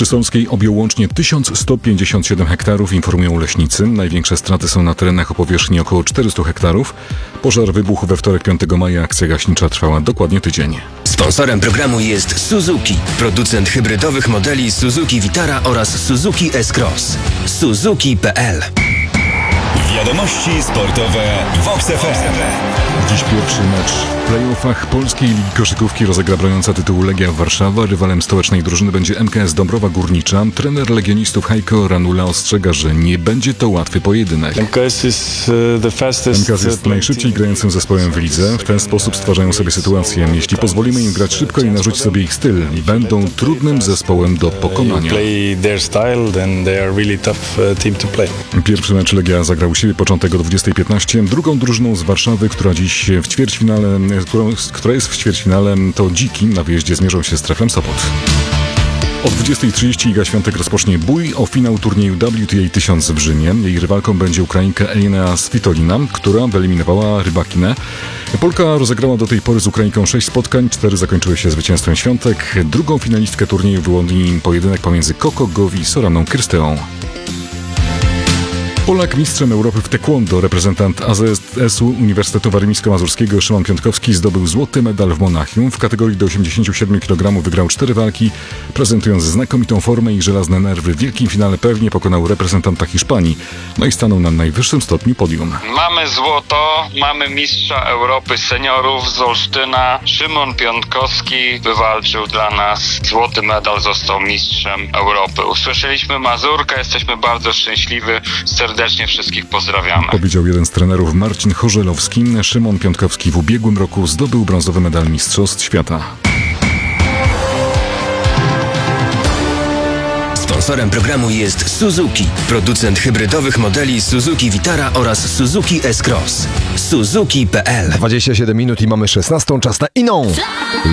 Solskiej objął łącznie 1157 hektarów, informują leśnicy. Największe straty są na terenach o powierzchni około 400 hektarów. Pożar wybuchł we wtorek 5 maja, akcja gaśnicza trwała dokładnie tydzień. Sponsorem programu jest Suzuki, producent hybrydowych modeli Suzuki Vitara oraz Suzuki S-Cross. Suzuki.pl. Wiadomości sportowe w Vox FM. Dziś pierwszy mecz w play-offach Polskiej Ligi Koszykówki rozegra broniąca tytułu Legia Warszawa. Rywalem stołecznej drużyny będzie MKS Dąbrowa Górnicza. Trener legionistów Heiko Ranula ostrzega, że nie będzie to łatwy pojedynek. MKS jest najszybciej grającym zespołem w lidze. W ten sposób stwarzają sobie sytuację. Jeśli pozwolimy im grać szybko i narzucić sobie ich styl, będą trudnym zespołem do pokonania. Pierwszy mecz Legia zagrał u siebie początek o 20:15. Drugą drużyną z Warszawy, która dziś w ćwierćfinale, która jest w ćwierćfinale, to Dziki. Na wyjeździe zmierzą się z Treflem Sopot. O 20:30 Iga Świątek rozpocznie bój o finał turnieju WTA 1000 w Rzymie. Jej rywalką będzie Ukrainka Elena Svitolina, która wyeliminowała Rybakinę. Polka rozegrała do tej pory z Ukrainką 6 spotkań, 4 zakończyły się zwycięstwem Świątek. Drugą finalistkę turnieju wyłoni pojedynek pomiędzy Coco Gauff i Soraną Kyrsteą. Polak mistrzem Europy w taekwondo, reprezentant AZS-u Uniwersytetu Warmińsko-Mazurskiego Szymon Piątkowski zdobył złoty medal w Monachium. W kategorii do 87 kg wygrał 4 walki, prezentując znakomitą formę i żelazne nerwy. W wielkim finale pewnie pokonał reprezentanta Hiszpanii, no i stanął na najwyższym stopniu podium. Mamy złoto, mamy mistrza Europy seniorów z Olsztyna. Szymon Piątkowski wywalczył dla nas złoty medal, został mistrzem Europy. Usłyszeliśmy Mazurka, jesteśmy bardzo szczęśliwi. Serdecznie wszystkich pozdrawiamy. Powiedział jeden z trenerów Marcin Chorzelowski. Szymon Piątkowski w ubiegłym roku zdobył brązowy medal Mistrzostw Świata. Sponsorem programu jest Suzuki, producent hybrydowych modeli Suzuki Vitara oraz Suzuki S-Cross. Suzuki.pl. 27 minut i mamy 16, czas na inną